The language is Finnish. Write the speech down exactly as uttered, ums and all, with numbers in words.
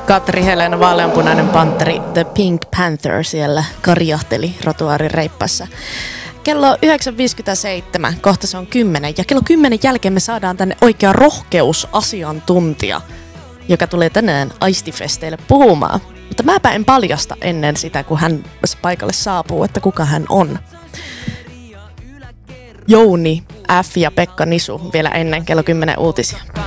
Katri Helena, vaaleanpunainen pantteri, The Pink Panther siellä karjahteli rotuaarin reippassa. Kello yhdeksän viisikymmentäseitsemän, kohta se on kymmenen, ja kello kymmenen jälkeen me saadaan tänne oikea rohkeusasiantuntija, joka tulee tänään Aistifesteille puhumaan. Mutta mäpä en paljasta ennen sitä, kun hän paikalle saapuu, että kuka hän on. Jouni F. ja Pekka Nisu vielä ennen kello kymmenen uutisia.